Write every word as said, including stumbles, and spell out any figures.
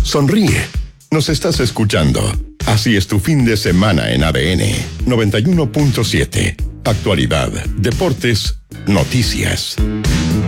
Sonríe. Nos estás escuchando. Así es tu fin de semana en A D N noventa y uno punto siete. Actualidad, deportes, noticias.